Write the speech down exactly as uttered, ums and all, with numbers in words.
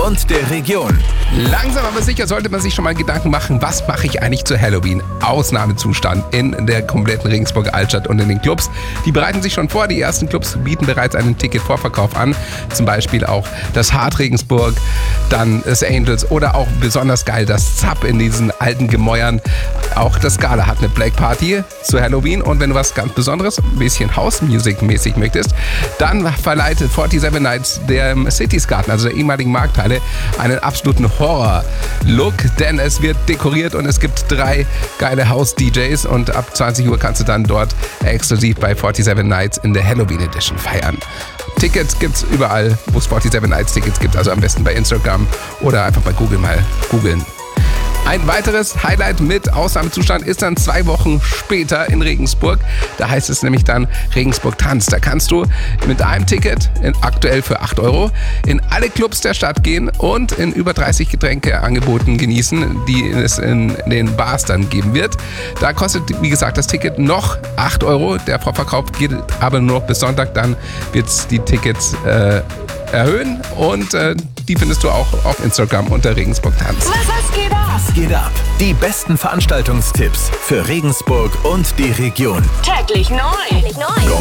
und der Region. Langsam aber sicher sollte man sich schon mal Gedanken machen, was mache ich eigentlich zu Halloween? Ausnahmezustand in der kompletten Regensburger Altstadt und in den Clubs. Die bereiten sich schon vor. Die ersten Clubs bieten bereits einen Ticketvorverkauf an. Zum Beispiel auch das Hart Regensburg, dann das Angels oder auch besonders geil das Zapp in diesen alten Gemäuern. Auch das Scala hat eine Black Party zu Halloween. Und wenn du was ganz Besonderes, ein bisschen House-Music-mäßig möchtest, dann verleitet siebenundvierzig Nights dem Cities Garten, also der ehemaligen Markthalle, einen absoluten Horror-Look, denn es wird dekoriert und es gibt drei geile House-D Js und ab zwanzig Uhr kannst du dann dort exklusiv bei siebenundvierzig Nights in der Halloween Edition feiern. Tickets gibt's überall, wo es siebenundvierzig Nights Tickets gibt, also am besten bei Instagram oder einfach bei Google mal googeln. Ein weiteres Highlight mit Ausnahmezustand ist dann zwei Wochen später in Regensburg. Da heißt es nämlich dann Regensburg Tanz. Da kannst du mit einem Ticket, in, aktuell für acht Euro, in alle Clubs der Stadt gehen und in über dreißig Getränkeangeboten genießen, die es in den Bars dann geben wird. Da kostet, wie gesagt, das Ticket noch acht Euro. Der Vorverkauf geht aber nur noch bis Sonntag. Dann wird es die Tickets äh, erhöhen und äh, die findest du auch auf Instagram unter Regensburg Tanz. Was, was geht ab? Was geht ab? Die besten Veranstaltungstipps für Regensburg und die Region. Täglich neu. Täglich neu. Go